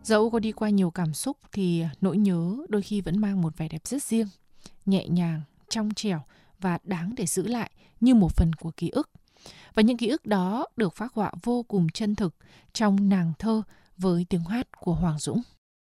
Dẫu có đi qua nhiều cảm xúc thì nỗi nhớ đôi khi vẫn mang một vẻ đẹp rất riêng, nhẹ nhàng, trong trẻo và đáng để giữ lại như một phần của ký ức. Và những ký ức đó được phác họa vô cùng chân thực trong nàng thơ với tiếng hát của Hoàng Dũng.